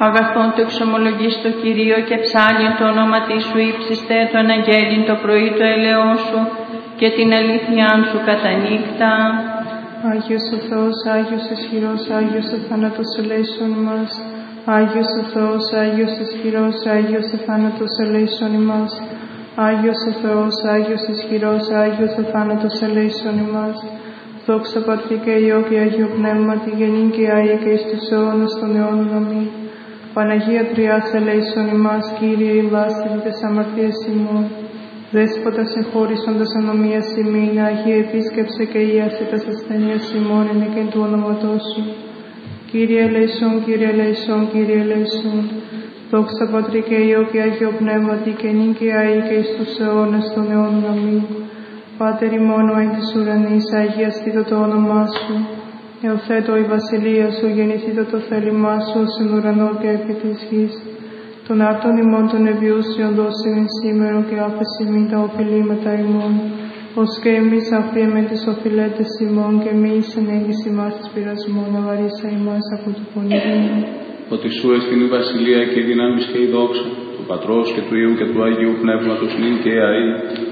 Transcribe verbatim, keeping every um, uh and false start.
Αγαθόν το εξομολογείς το Κυρίο και ψάλιν το όνομα της σου ύψιστε, το αναγγέλιν το πρωί το ελαιό σου και την αλήθειάν σου κατά νύχτα. Άγιος ο Θεός, Άγιος ισχυρός, Άγιος ο θάνατος ελέησον ημάς. Άγιος ο Θεός, Άγιος ισχυρός, Άγιος ο θάνατος ελέησον ημάς. Άγιος ο Θεός, Άγιος ισχυρός, Άγιος ο θάνατος ελέησον ημάς. Δόξα Πατρί και Υιό και Αγίο Πνεύματι, γεννήν και αεί και εις τους αιώνας των αιώνων. Αμήν. Παναγία Τριάς ελέησον ημάς, Κύριε ηλάσθην τες αμαρτίες ημών. Δέσποτα συγχώρησοντας ανομίας ημίν, Άγιε επίσκεψε και ίασε τας ασθενείας ημών, εν και του ονόματός σου. Κύριε ελέησον, Κύριε ελέησον, Κύριε ελέησον. Δόξα Πατρί και Υιό και Αγίο Πνεύματι, και νυν και αεί και εις τους αιώνας των αιώνων. Αμήν. Πάτερ ημών ο εν της ουρανής, αγιαστήτω το όνομά σου. Ελθέτω η βασιλεία σου, γεννηθήτω το θέλημά σου, ως εν ουρανό και επί της γης. Των άρτων ημών των ευιούσιων δώσιμην σήμερο και άφεση μην τα οφειλήματα ημών, ως και εμείς αφήμε τις οφειλέτες ημών και μη εις ενέγγιση ημάς της πειρασμών, αβαρίσα ημάς από του πονηρίου. Ότι σου εστιν η βασιλεία και η δύναμις και η δόξα, του Πατρός και του Υιού και του Αγίου Πνεύματος νυν και αεί